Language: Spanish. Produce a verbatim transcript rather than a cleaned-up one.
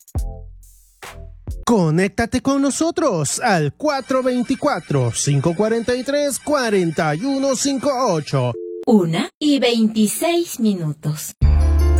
Conéctate con nosotros al cuatro dos cuatro, cinco cuatro tres, cuatro uno cinco ocho. Una y veintiséis minutos.